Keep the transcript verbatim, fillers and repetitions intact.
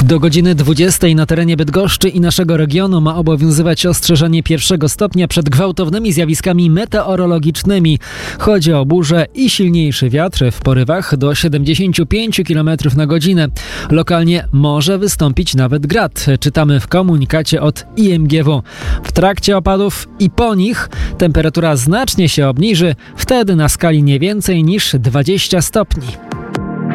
Do godziny dwudziestej na terenie Bydgoszczy i naszego regionu ma obowiązywać ostrzeżenie pierwszego stopnia przed gwałtownymi zjawiskami meteorologicznymi. Chodzi o burze i silniejszy wiatr w porywach do siedemdziesiąt pięć kilometrów na godzinę. Lokalnie może wystąpić nawet grad, czytamy w komunikacie od I M G W. W trakcie opadów i po nich temperatura znacznie się obniży, wtedy na skali nie więcej niż dwadzieścia stopni.